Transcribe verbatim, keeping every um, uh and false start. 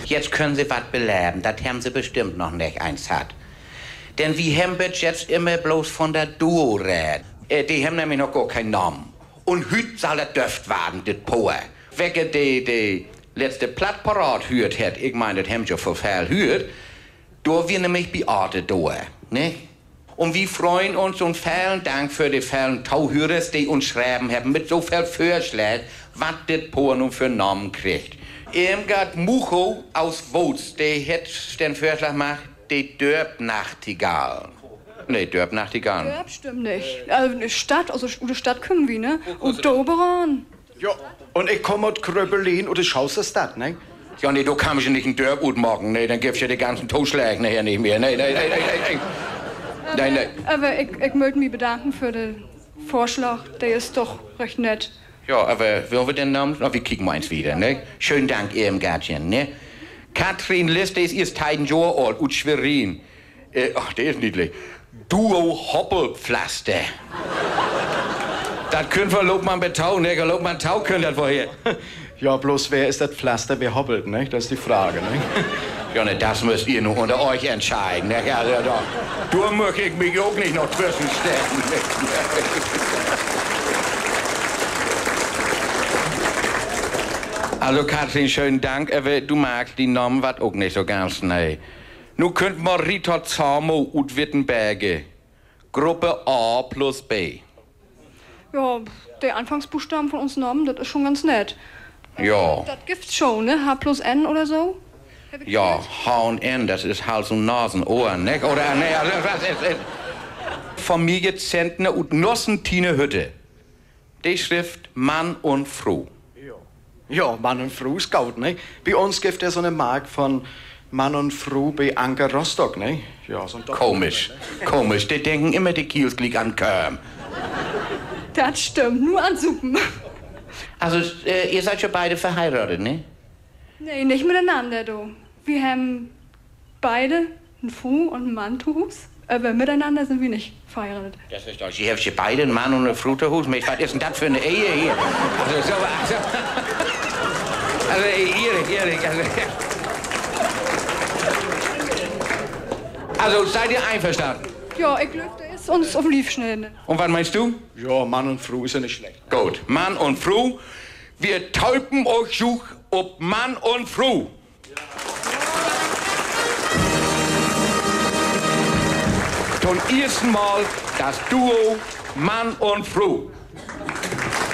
Jetzt können Sie was beleben, das haben Sie bestimmt noch nicht eins hat. Denn wir haben jetzt immer bloß von der Duo reden. Äh, die haben nämlich noch gar keinen Namen. Und hüt soll das dürft werden, das Poe. Wecke die, die letzte Plattparat hört hat, ich meine, das haben sie vor viel hört, da wir nämlich Beate da, ne? Und wir freuen uns und vielen Dank für die vielen Tauhörer, die uns schreiben haben, mit so viel Vorschlägen, was das Poe nun für Namen kriegt. Irmgard Mucho aus Woz, der hat den Vorschlag gemacht, die Dörbnachtigall. Nee, Dörbnachtigall. Dörp stimmt nicht. Also eine Stadt, also eine Stadt können wir, ne? Und Doberan. Ja, und ich komme aus Kröbelin und ich schaue das Stadt, ne? Ja, nee, du kannst ja nicht in Dörp gut machen, ne? Dann gibt's ja die ganzen Totschläge nachher nicht mehr. Nee, nee, nee, nee, nee. Aber, nee, nee. aber ich, ich möchte mich bedanken für den Vorschlag, der ist doch recht nett. Ja, aber wollen wir den Namen? Na, wir kicken mal eins wieder, ne? Schönen Dank, Irmgardchen, ne? Katrin Liste ist erst ein Jahr alt, und Schwerin. Äh, ach, der ist niedlich. Duo Hoppelpflaster. Das können wir Lobmann betauen, ne? Lobmann Tau können das woher. Ja, bloß wer ist das Pflaster, wer hoppelt, ne? Das ist die Frage, ne? Ja, ne, das müsst ihr nur unter euch entscheiden, ne? Ja, ja, ja. Du möchte ich mich auch nicht noch zwischenstellen. Also, Katrin, schönen Dank, aber du magst die Namen wat auch nicht so ganz, ne? Nu könnt man Rita Zamo ut Wittenberge. Gruppe A plus B. Ja, der Anfangsbuchstaben von uns Namen, das ist schon ganz nett. Ja. Das gibt's schon, ne? H plus N oder so? Ja, H und N, das ist Hals und Nasen, Ohren, ne? Oder, ne, also, was ist, ist. Familie Zentner und Nossentine Hütte. Die Schrift Mann und Frau. Ja, Mann und Frau ist gut, ne? Bei uns gibt es so eine Mark von Mann und Frau bei Anker Rostock, ne? Ja, so ein Komisch, komisch. Die denken immer, die Kiels liegt an Körm. Das stimmt, nur an Suppen. Also, äh, ihr seid ja beide verheiratet, ne? Nee, nicht miteinander, du. Wir haben beide einen Fu und einen Mann-Tuhus, aber miteinander sind wir nicht verheiratet. Das ist doch, ihr habt ja beide einen Mann und eine Frau zu Hause. Was ist denn das für eine Ehe hier? Also, so, also, also Erik, Erik, also, also, seid ihr einverstanden? Ja, ich glaube, der ist uns auf den Lief schnell. Und was meinst du? Ja, Mann und Frau ist ja nicht schlecht. Gut, Mann und Frau, wir taupen euch such ob Mann und Frau. Zum ersten Mal das Duo Mann und Frau.